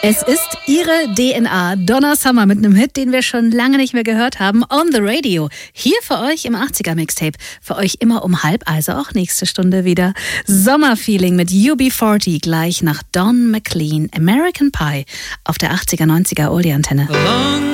Es ist ihre DNA, Donna Summer mit einem Hit, den wir schon lange nicht mehr gehört haben, On the Radio. Hier für euch im 80er-Mixtape. Für euch immer um 12:30, also auch nächste Stunde wieder. Sommerfeeling mit UB40 gleich nach Don McLean, American Pie auf der 80er-90er Oldie-Antenne.